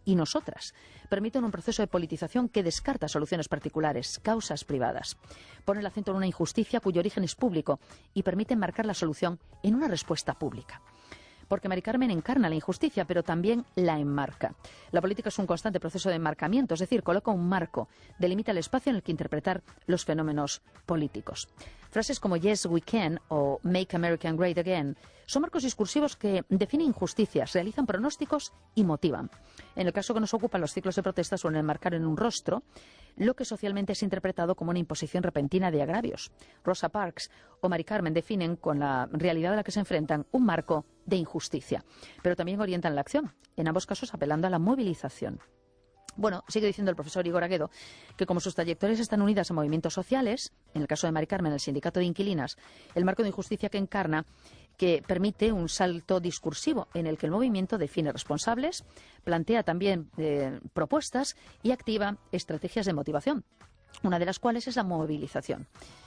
y nosotras permiten un proceso de politización que descarta soluciones particulares, causas privadas. Pone el acento en una injusticia cuyo origen es público y permite enmarcar la solución en una respuesta pública. Porque Mari Carmen encarna la injusticia, pero también la enmarca. La política es un constante proceso de enmarcamiento, es decir, coloca un marco, delimita el espacio en el que interpretar los fenómenos políticos. Frases como Yes, we can o Make America Great Again son marcos discursivos que definen injusticias, realizan pronósticos y motivan. En el caso que nos ocupa, los ciclos de protesta suelen enmarcar en un rostro lo que socialmente es interpretado como una imposición repentina de agravios. Rosa Parks o Mari Carmen definen, con la realidad a la que se enfrentan, un marco de injusticia, pero también orientan la acción, en ambos casos apelando a la movilización. Bueno, sigue diciendo el profesor Igor Aguedo que como sus trayectorias están unidas a movimientos sociales, en el caso de Mari Carmen, el sindicato de inquilinas, el marco de injusticia que encarna que permite un salto discursivo en el que el movimiento define responsables, plantea también propuestas y activa estrategias de motivación, una de las cuales es la movilización.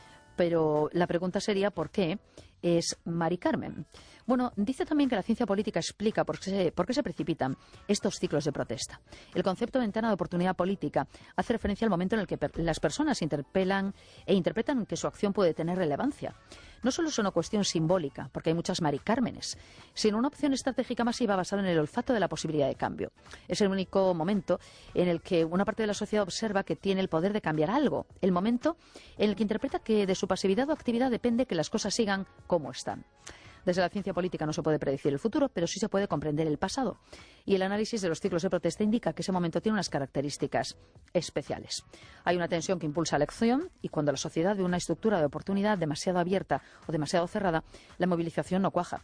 Pero la pregunta sería ¿por qué es Mari Carmen? Bueno, dice también que la ciencia política explica por qué se precipitan estos ciclos de protesta. El concepto de ventana de oportunidad política hace referencia al momento en el que las personas interpelan e interpretan que su acción puede tener relevancia. No solo es una cuestión simbólica, porque hay muchas Mari Cármenes, sino una opción estratégica masiva basada en el olfato de la posibilidad de cambio. Es el único momento en el que una parte de la sociedad observa que tiene el poder de cambiar algo. El momento en el que interpreta que de su pasividad o actividad depende que las cosas sigan como están. Desde la ciencia política no se puede predecir el futuro, pero sí se puede comprender el pasado. Y el análisis de los ciclos de protesta indica que ese momento tiene unas características especiales. Hay una tensión que impulsa la acción y cuando la sociedad ve una estructura de oportunidad demasiado abierta o demasiado cerrada, la movilización no cuaja.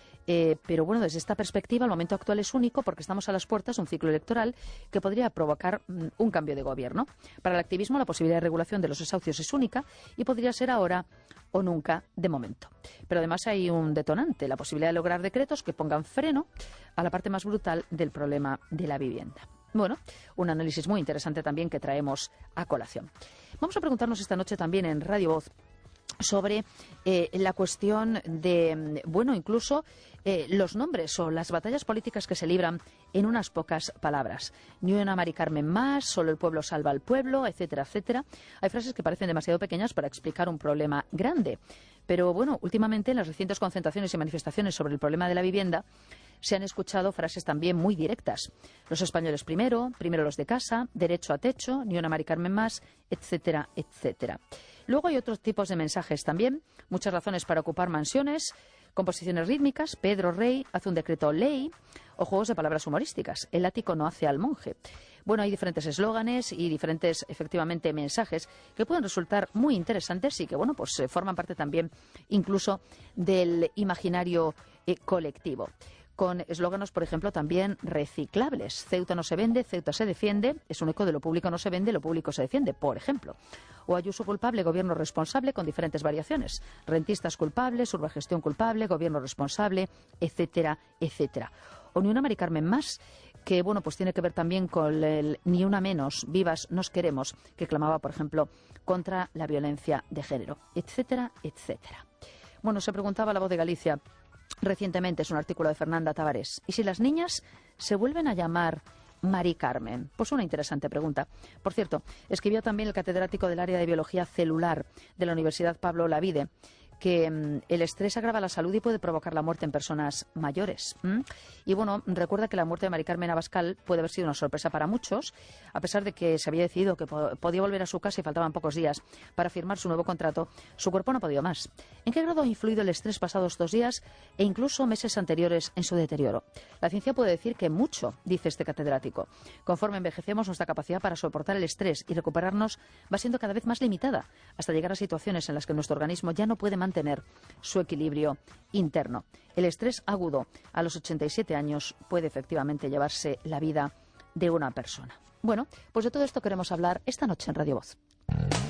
Pero bueno, desde esta perspectiva el momento actual es único porque estamos a las puertas de un ciclo electoral que podría provocar un cambio de gobierno. Para el activismo la posibilidad de regulación de los desahucios es única y podría ser ahora o nunca de momento. Pero además hay un detonante, la posibilidad de lograr decretos que pongan freno a la parte más brutal del problema de la vivienda. Bueno, un análisis muy interesante también que traemos a colación. Vamos a preguntarnos esta noche también en Radio Voz sobre la cuestión de, bueno, incluso los nombres o las batallas políticas que se libran en unas pocas palabras. Ni una Mari Carmen más, solo el pueblo salva al pueblo, etcétera, etcétera. Hay frases que parecen demasiado pequeñas para explicar un problema grande. Pero bueno, últimamente en las recientes concentraciones y manifestaciones sobre el problema de la vivienda se han escuchado frases también muy directas. Los españoles primero, primero los de casa, derecho a techo, ni una Mari Carmen más, etcétera, etcétera. Luego hay otros tipos de mensajes también, muchas razones para ocupar mansiones, composiciones rítmicas, Pedro Rey hace un decreto ley, o juegos de palabras humorísticas, el ático no hace al monje. Bueno, hay diferentes eslóganes y diferentes, efectivamente, mensajes que pueden resultar muy interesantes y que, bueno, pues forman parte también incluso del imaginario colectivo. Con eslóganos, por ejemplo, también reciclables. Ceuta no se vende, Ceuta se defiende. Es un eco de lo público no se vende, lo público se defiende, por ejemplo. O Ayuso culpable, gobierno responsable, con diferentes variaciones. Rentistas culpables, urbagestión culpable, gobierno responsable, etcétera, etcétera. O ni una Mari Carmen más, que bueno, pues tiene que ver también con el ni una menos, vivas nos queremos, que clamaba, por ejemplo, contra la violencia de género, etcétera, etcétera. Bueno, se preguntaba La Voz de Galicia recientemente, es un artículo de Fernanda Tavares, ¿y si las niñas se vuelven a llamar Mari Carmen? Pues una interesante pregunta. Por cierto, escribió también el catedrático del área de biología celular de la Universidad Pablo Olavide que el estrés agrava la salud y puede provocar la muerte en personas mayores. Y bueno, recuerda que la muerte de Mari Carmen Abascal puede haber sido una sorpresa para muchos, a pesar de que se había decidido que podía volver a su casa y faltaban pocos días para firmar su nuevo contrato, su cuerpo no ha podido más. ¿En qué grado ha influido el estrés pasados 2 días e incluso meses anteriores en su deterioro? La ciencia puede decir que mucho, dice este catedrático. Conforme envejecemos, nuestra capacidad para soportar el estrés y recuperarnos va siendo cada vez más limitada, hasta llegar a situaciones en las que nuestro organismo ya no puede mantener su equilibrio interno. El estrés agudo a los 87 años puede efectivamente llevarse la vida de una persona. Bueno, pues de todo esto queremos hablar esta noche en Radio Voz.